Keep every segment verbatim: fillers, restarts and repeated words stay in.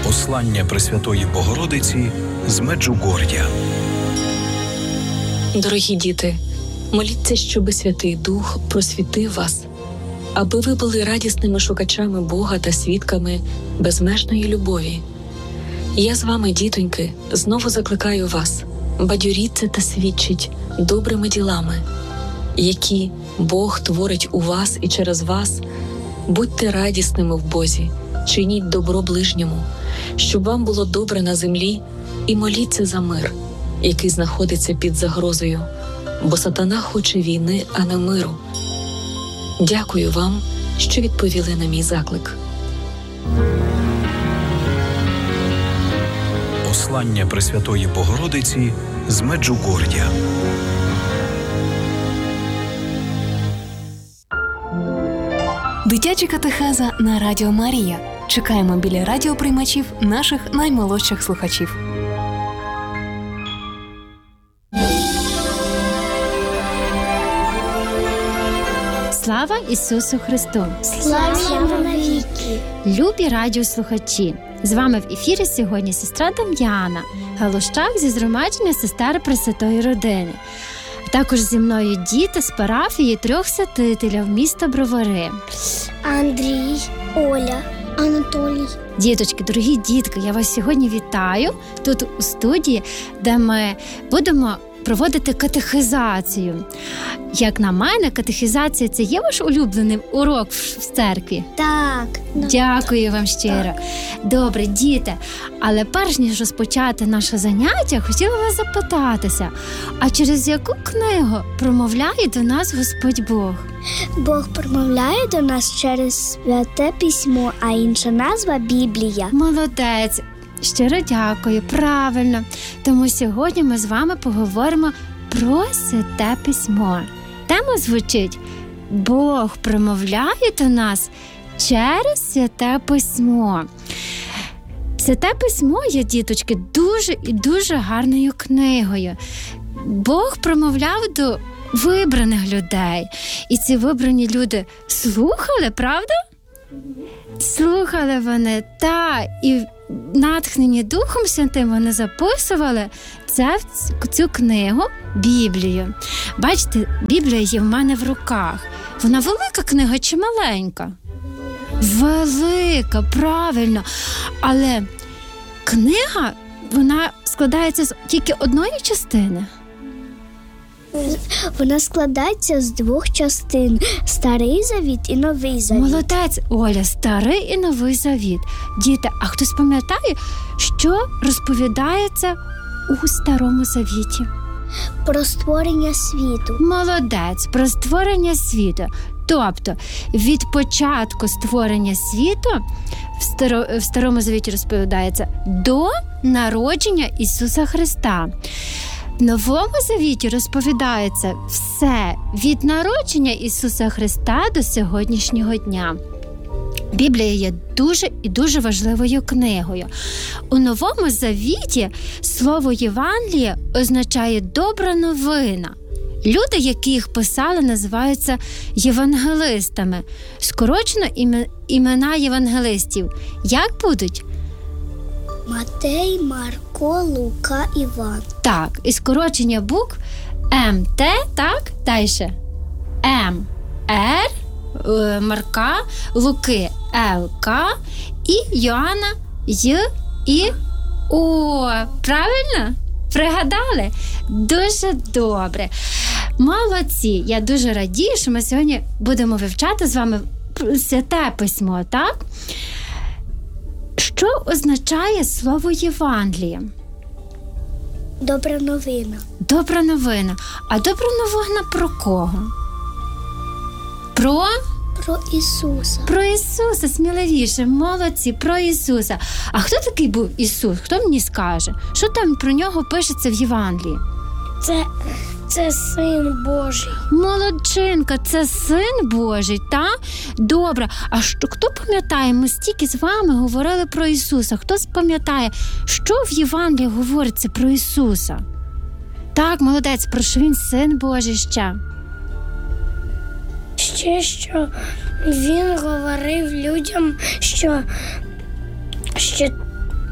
Послання Пресвятої Богородиці з Меджугор'я. Дорогі діти, моліться, щоби Святий Дух просвітив вас, аби ви були радісними шукачами Бога та свідками безмежної любові. Я з вами, дітоньки, знову закликаю вас, бадьоріться та свідчіть добрими ділами, які Бог творить у вас і через вас. Будьте радісними в Бозі, чиніть добро ближньому, щоб вам було добре на землі, і моліться за мир, який знаходиться під загрозою, бо сатана хоче війни, а не миру. Дякую вам, що відповіли на мій заклик. Послання Пресвятої Богородиці з Меджугор'я. Дитяча катехеза на Радіо Марія. Чекаємо біля радіоприймачів наших наймолодших слухачів. Слава Ісусу Христу! Слава навіки! Любі радіослухачі! З вами в ефірі сьогодні сестра Дем'яна, Галущак зі згромадження сестер Пресвятої Родини. Також зі мною діти з парафії трьох святителів міста Бровари. Андрій, Оля, Анатолій. Діточки, дорогі дітки, я вас сьогодні вітаю тут у студії, де ми будемо проводити катехизацію. Як на мене, катехизація – це є ваш улюблений урок в церкві? Так. Дякую вам щиро. Так. Добре, діти, але перш ніж розпочати наше заняття, хотіла вас запитатися, а через яку книгу промовляє до нас Господь Бог? Бог промовляє до нас через Святе Письмо, а інша назва – Біблія. Молодець! Щиро дякую, правильно. Тому сьогодні ми з вами поговоримо про Святе Письмо. Тема звучить «Бог промовляє до нас через Святе Письмо». Святе Письмо є, діточки, дуже і дуже гарною книгою. Бог промовляв до вибраних людей. І ці вибрані люди слухали, правда? Слухали вони, та, і натхнені Духом Святим вони записували це в цю книгу, Біблію. Бачите, Біблія є в мене в руках. Вона велика книга чи маленька? Велика, правильно. Але книга, вона складається з тільки одної частини. Вона складається з двох частин – Старий Завіт і Новий Завіт. Молодець, Оля, Старий і Новий Завіт. Діти, а хтось пам'ятає, що розповідається у Старому Завіті? Про створення світу. Молодець, про створення світу. Тобто, від початку створення світу в, Старо, в Старому Завіті розповідається до народження Ісуса Христа. В Новому Завіті розповідається все від народження Ісуса Христа до сьогоднішнього дня. Біблія є дуже і дуже важливою книгою. У Новому Завіті слово Євангеліє означає «добра новина». Люди, які їх писали, називаються євангелистами. Скорочено імена євангелистів. Як будуть? Матей, Марко, Лука, Іван. Так, і скорочення букв М, Т, так, далі. М, Р, Марка, Луки, Л, К і Йоанна, Й, І, О. Правильно? Пригадали? Дуже добре. Молодці. Я дуже радію, що ми сьогодні будемо вивчати з вами Святе Письмо, так? Що означає слово Євангеліє? Добра новина. Добра новина. А добра новина про кого? Про? Про Ісуса. Про Ісуса, сміливіше, молодці, про Ісуса. А хто такий був Ісус? Хто мені скаже? Що там про нього пишеться в Євангелії? Це, це Син Божий. Молодчинка, це Син Божий, та? Добре. А що, хто пам'ятає? Ми стільки з вами говорили про Ісуса. Хто пам'ятає, що в Євангелії говориться про Ісуса? Так, молодець, про що Він Син Божий ще? Ще, що Він говорив людям, що, що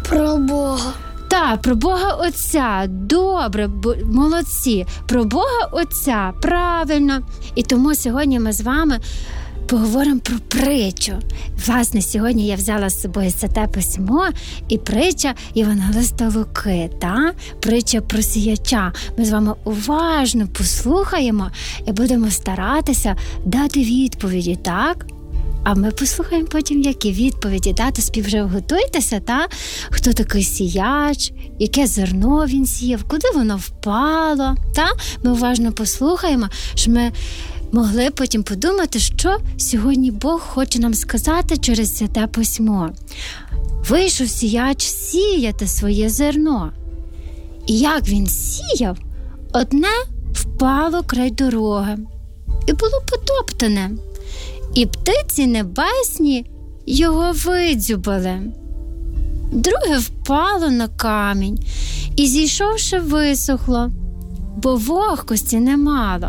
Про Бога. Так, про Бога Отця. Добре, бо- молодці. Про Бога Отця. Правильно. І тому сьогодні ми з вами поговоримо про притчу. Власне, сьогодні я взяла з собою Святе Письмо і притча Євангелиста Луки, та? Притча про сіяча. Ми з вами уважно послухаємо і будемо старатися дати відповіді, так? А ми послухаємо потім, які відповіді дати. Спів вже готуйтеся, та? Хто такий сіяч, яке зерно він сіяв, куди воно впало. Та? Ми уважно послухаємо, що ми могли потім подумати, що сьогодні Бог хоче нам сказати через Святе Письмо. Вийшов сіяч сіяти своє зерно. І як він сіяв, одне впало край дороги і було потоптане. І птиці небесні його видзюбали. Друге впало на камінь і, зійшовши, висохло, бо вогкості немало.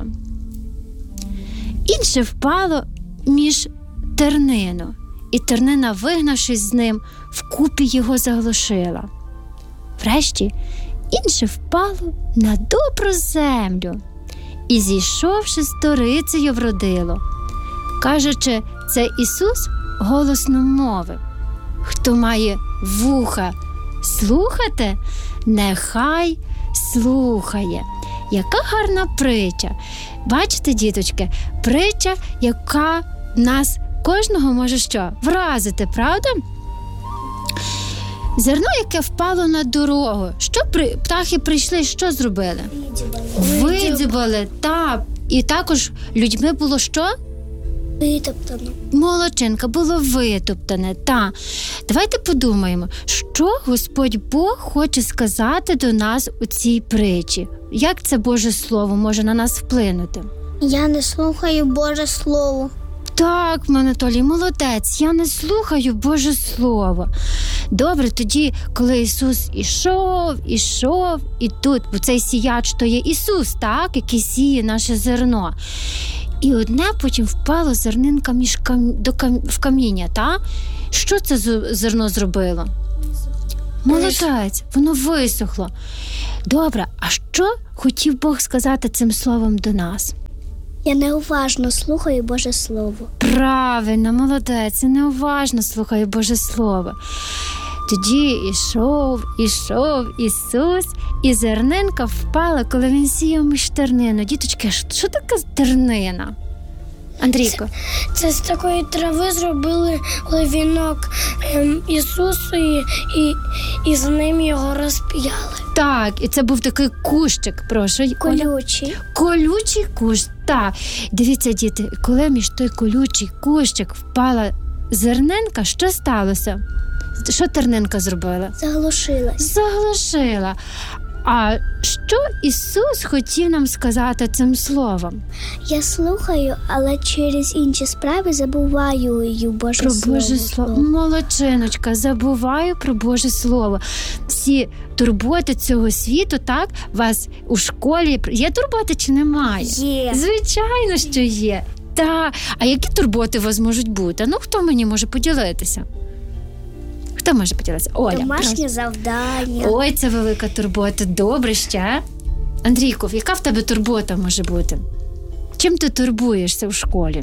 Інше впало між тернину, і тернина, вигнавшись з ним, вкупі його заглушила. Врешті інше впало на добру землю і, зійшовши, сторицею вродило. Кажучи, це Ісус голосно мовив: хто має вуха слухати, нехай слухає. Яка гарна притча. Бачите, діточки, притча, яка нас кожного може що? Вразити, правда? Зерно, яке впало на дорогу. Що при... птахи прийшли, що зробили? Видзюбали, так. І також людьми було що? Витоптано. Молодчинка, було витоптане, та. Давайте подумаємо, що Господь Бог хоче сказати до нас у цій притчі. Як це Боже Слово може на нас вплинути? Я не слухаю Боже Слово. Так, Анатолій, молодець, я не слухаю Боже Слово. Добре, тоді, коли Ісус ішов, ішов, і тут, бо цей сіяч, то є Ісус, так, який сіє наше зерно. І одне потім впало зернинка між кам... до кам... в каміння, так? Що це зерно зробило? Молодець, воно висохло. Добре, а що хотів Бог сказати цим словом до нас? Я неуважно слухаю Боже Слово. Правильно, молодець, я неуважно слухаю Боже Слово. Тоді ішов, ішов Ісус, і зернинка впала, коли він сіяв між тернину. Діточки, що таке тернина? Андрійко. Це з такої трави зробили вінок ем, Ісусу і, і, і з ним його розп'яли. Так, і це був такий кущик, прошу. Колючий. Колючий кущ, так. Дивіться, діти, коли між той колючий кущик впала зернинка, що сталося? Що тернинка зробила? Заглушилась. Заглушила. А що Ісус хотів нам сказати цим словом? Я слухаю, але через інші справи забуваю Боже про Слово. Боже Слово. Молодчиночка, забуваю про Боже Слово. Всі турботи цього світу, так? У вас у школі є турботи чи немає? Є. Звичайно, що є. Та. А які турботи у вас можуть бути? Ну, хто мені може поділитися? Хто може поділитися? Оля. Домашнє прошу. завдання. Ой, це велика турбота. Добре ще. Андрійко, яка в тебе турбота може бути? Чим ти турбуєшся в школі?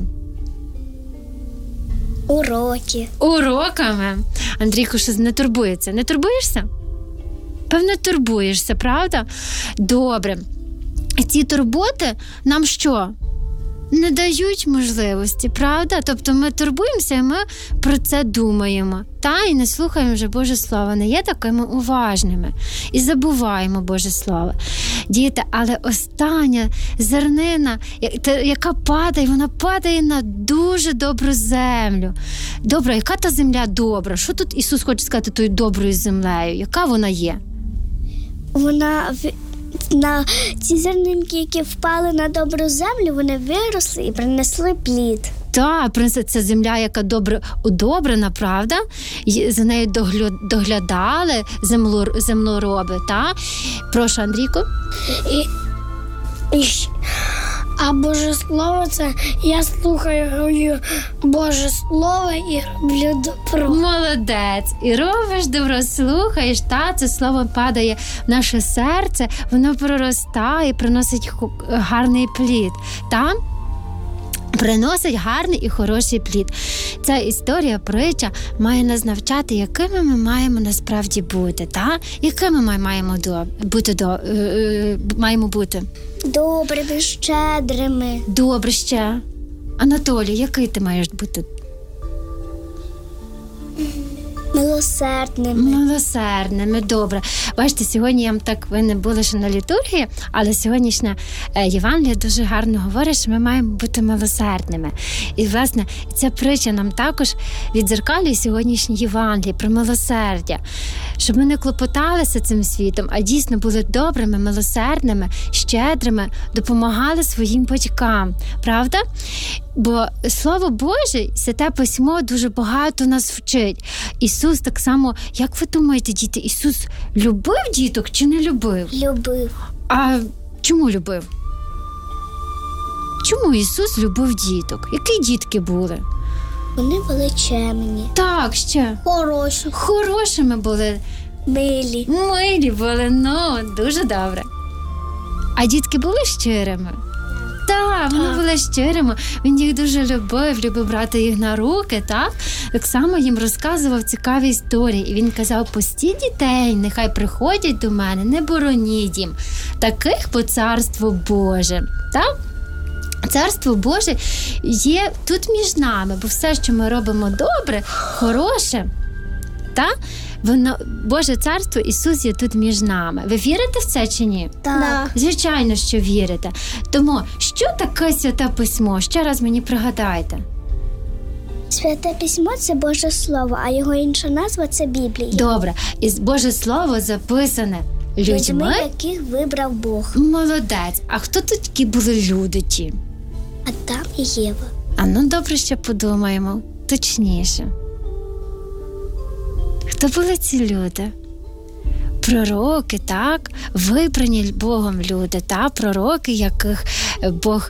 Уроки. Уроками. Андрійко щось не турбується. Не турбуєшся? Певно, турбуєшся, правда? Добре. Ці турботи нам що? Не дають можливості, правда? Тобто ми турбуємося і ми про це думаємо. Та і не слухаємо вже Боже Слово, не є такими уважними. І забуваємо Боже Слово. Діти, але остання зернина, яка падає, вона падає на дуже добру землю. Добра, яка та земля добра? Що тут Ісус хоче сказати тою доброю землею? Яка вона є? Вона... На ці зернинки, які впали на добру землю, вони виросли і принесли плід. Так, це земля, яка добре удобрена, правда? За нею доглядали землороби, так? Прошу, Андрійко. І, і, А Боже Слово – це я слухаю Боже Слово і роблю добро. Молодець. І робиш добро, слухаєш, та це слово падає в наше серце, воно проростає, приносить ху- гарний плід. Та? Приносить гарний і хороший плід. Ця історія, притча має нас навчати, якими ми маємо насправді бути, та? Якими ми маємо до, бути до, е, е, маємо бути? Добрими, щедрими. Добре ще. Анатолій, який ти маєш бути? Милосердними. Милосердними, добре. Бачите, сьогодні я вам так, ви не були ще на літургії, але сьогоднішня е, Євангелія дуже гарно говорить, що ми маємо бути милосердними. І, власне, ця притча нам також віддзеркалює сьогоднішній Євангелії про милосердя. Щоб ми не клопоталися цим світом, а дійсно були добрими, милосердними, щедрими, допомагали своїм батькам. Правда? Бо Слово Боже, Святе Письмо дуже багато нас вчить. Ісус так само, як ви думаєте, діти, Ісус любив діток чи не любив? Любив. А чому любив? Чому Ісус любив діток? Які дітки були? Вони були чемні. Так, ще. Хороші. Хорошими були. Милі. Милі були, ну, дуже добре. А дітки були щирими? Так, вони Так. були щирими. Він їх дуже любив, любив брати їх на руки, так? Так само їм розказував цікаві історії. І він казав, пустіть дітей, нехай приходять до мене, не бороніть їм. Таких по царству Боже, так? Царство Боже є тут між нами, бо все, що ми робимо добре, хороше, та? Воно, Боже царство, Ісус є тут між нами. Ви вірите в це чи ні? Так. Звичайно, що вірите. Тому, що таке Святе Письмо? Ще раз мені пригадайте. Святе Письмо – це Боже Слово, а його інша назва – це Біблія. Добре. І Боже Слово записане людьми. Людьми, яких вибрав Бог. Молодець. А хто тут такі були люди ті? Адам і Єва. А ну добре, ще подумаємо. Точніше. Хто були ці люди? Пророки, так? Вибрані Богом люди, та? Пророки, яких Бог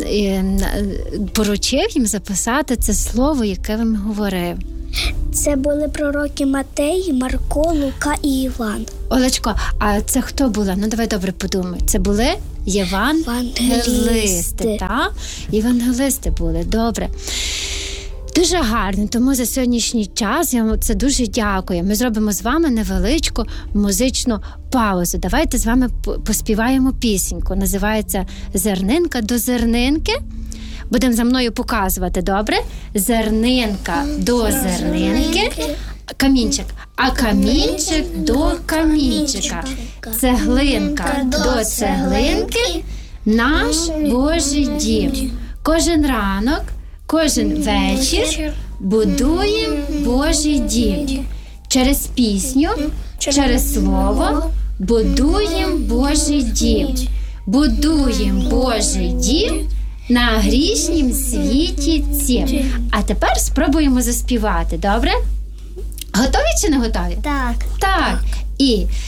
поручив їм записати це слово, яке він говорив. Це були пророки Матей, Марко, Лука і Іван. Олечко, а це хто були? Ну, давай добре подумай. Це були євангелисти, Євангелисти. так? Євангелисти були, добре. Дуже гарно, тому за сьогоднішній час я вам це дуже дякую. Ми зробимо з вами невеличку музичну паузу. Давайте з вами поспіваємо пісеньку. Називається «Зернинка до зернинки». Будемо за мною показувати, добре? Зернинка до зернинки. Камінчик. А камінчик до камінчика. Цеглинка до цеглинки. Наш Божий дім. Кожен ранок, кожен вечір будуємо Божий дім. Через пісню, через слово будуємо Божий дім. Будуємо Божий дім на грішнім світі цім. А тепер спробуємо заспівати, добре? Готові чи не готові? Так. Так. І